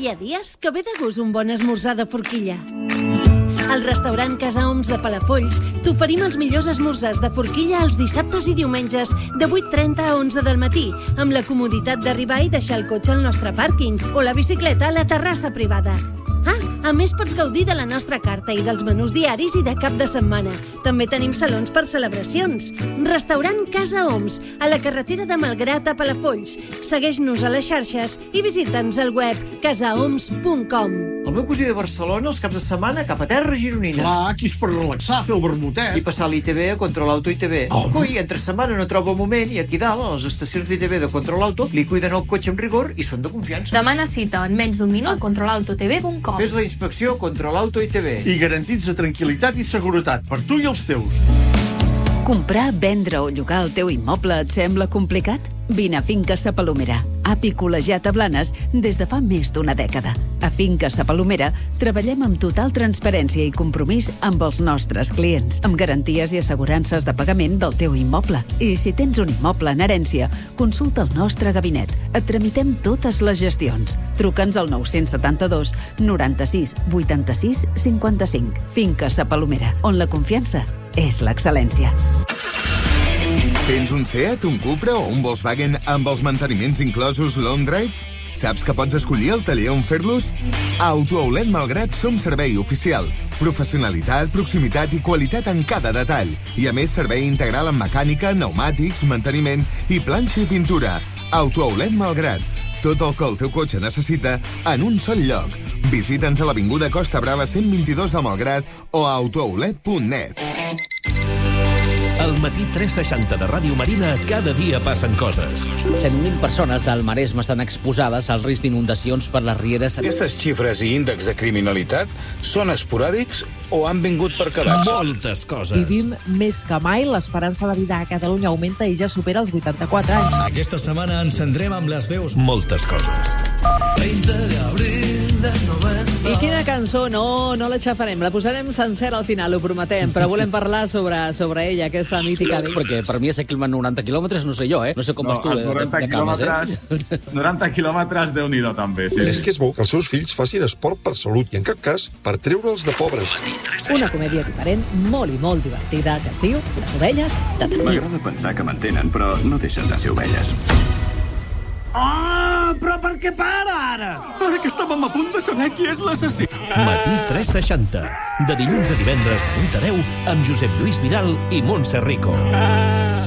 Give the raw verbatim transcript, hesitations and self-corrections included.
Hi ha dies que ve de gust un bon esmorzar de forquilla. Al restaurant Casa Oms de Palafolls t'oferim els millors esmorzars de forquilla els dissabtes i diumenges de vuit trenta a onze del matí, amb la comoditat d'arribar i deixar el cotxe al nostre pàrquing o la bicicleta a la terrassa privada. Ah, a més pots gaudir de la nostra carta i dels menús diaris i de cap de setmana. També tenim salons per celebracions. Restaurant Casa Oms, a la carretera de Malgrat a Palafolls. Segueix-nos a les xarxes i visita'ns al web casa oms punt com. El meu cosí de Barcelona, els caps de setmana, cap a terra gironina. Clar, aquí és per relaxar, fer el vermutet. I passar l'I T V a Control Auto I T V. Com? Coi, entre setmana no troba moment i aquí dalt, a les estacions d'I T V de Control Auto, li cuiden el cotxe amb rigor i són de confiança. Demana cita en menys d'un minut a control auto t v punt com. Fes la inspecció Control Auto I T V. I garantitza tranquil·litat i seguretat per tu i els teus. Comprar, vendre o llogar el teu immoble et sembla complicat? Vine a Finca Sa Palomera, api col·legiat a Blanes des de fa més d'una dècada. A Finca Sa Palomera treballem amb total transparència i compromís amb els nostres clients, amb garanties i assegurances de pagament del teu immoble. I si tens un immoble en herència, consulta el nostre gabinet. Et tramitem totes les gestions. Truca'ns al nou set dos, noranta-sis, vuitanta-sis, cinquanta-cinc. Finca Sa Palomera, on la confiança és l'excel·lència. Tens un Seat, un Cupra o un Volkswagen amb els manteniments inclosos Long Drive? Saps que pots escollir el taller on fer-los? A Autooutlet Malgrat som servei oficial. Professionalitat, proximitat i qualitat en cada detall. I a més, servei integral en mecànica, pneumàtics, manteniment i planxa i pintura. Autooutlet Malgrat. Tot el que el teu cotxe necessita en un sol lloc. Visita'ns a l'avinguda Costa Brava cent vint-i-dos de Malgrat o a autooutlet punt net. Al matí tres seixanta de Ràdio Marina cada dia passen coses. cent mil persones del Maresme estan exposades al risc d'inundacions per les rieres. Aquestes xifres i índexs de criminalitat són esporàdics o han vingut per quedar-se? Moltes coses. Vivim més que mai, l'esperança de vida a Catalunya augmenta i ja supera els vuitanta-quatre anys. Aquesta setmana encendrem amb les veus moltes coses. veinte de abril del noventa. I quina cançó? No, no l'aixafarem. La posarem sencera al final, ho prometem, però volem parlar sobre, sobre ella, aquesta mítica veu. Perquè per mi és que noranta quilòmetres no sé jo, eh? No sé com no, vas tu de, noranta de, de cames, eh? noranta quilòmetres, Déu-n'hi-do, també. Sí. És que és bo que els seus fills facin esport per salut i, en cap cas, per treure'ls de pobres. Una comèdia diferent, molt i molt divertida, que es diu Les ovelles de Tardí. M'agrada pensar que m'entenen, però no deixen de ser ovelles. Oh, però per què para, ara? Ara que estàvem a punt de saber qui és l'assassí. Matí tres seixanta. De dilluns a divendres de vuit a deu amb Josep Lluís Vidal i Montse Rico.